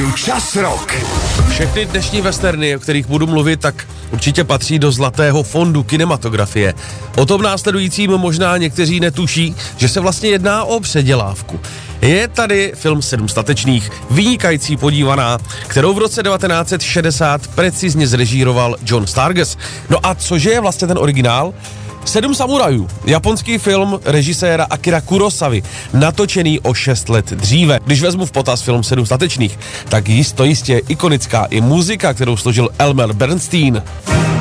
Čas rok. Všechny dnešní westerny, o kterých budu mluvit, tak určitě patří do zlatého fondu kinematografie. O tom následujícím možná někteří netuší, že se vlastně jedná o předělávku. Je tady film 7 statečných, vynikající podívaná, kterou v roce 1960 precizně zrežíroval John Sturges. No a cože je vlastně ten originál? 7 samurajů, japonský film režiséra Akira Kurosavy, natočený o 6 let dříve. Když vezmu v potaz film 7 statečných, tak jistě ikonická i muzika, kterou složil Elmer Bernstein.